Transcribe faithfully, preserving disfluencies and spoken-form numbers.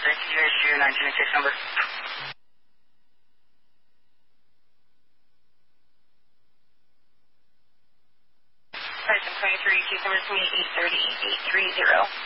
three. Can you guys do nine twenty-six number? Person twenty-three, case number twenty-eight thirty, eight three zero.